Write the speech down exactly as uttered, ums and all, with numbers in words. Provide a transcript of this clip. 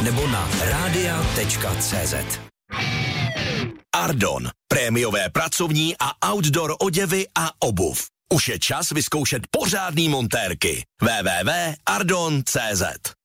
nebo na radia tečka cé zet. Ardon. Prémiové pracovní a outdoor oděvy a obuv. Už je čas vyzkoušet pořádný montérky. w w w tečka ardon tečka cé zet